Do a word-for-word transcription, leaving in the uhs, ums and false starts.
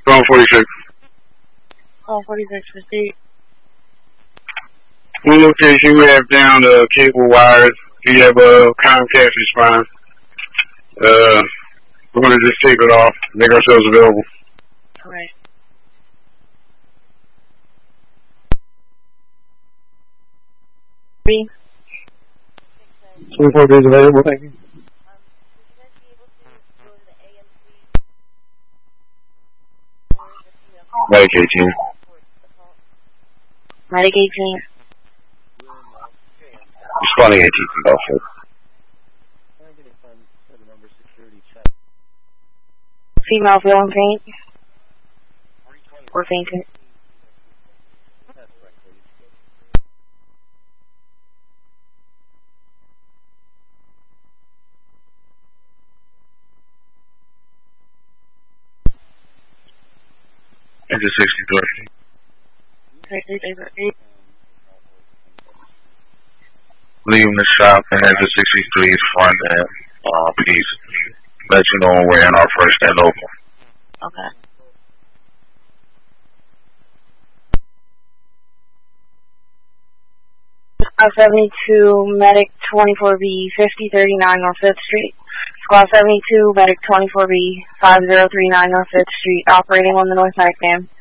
Phone forty-six. Phone forty-six, proceed. One location we have down the uh, cable wires. We have a uh, Comcast response. Uh, we're going to just tape it off, make ourselves available. Alright. Three. twenty-four days available, thank you. Medic eighteen. Medic eighteen. Responding eighteen from Belford. Female feeling faint? Or fainting? Exit sixty-three. sixty-three. Leaving the shop and exit sixty-three is front end. Uh, please let you know when we're in our first stand open. Okay. Squad seventy-two, Medic twenty-four B, fifty thirty-nine North fifth Street. Squad seventy-two, Medic twenty-four B, five zero three nine North fifth Street, operating on the North Medic van.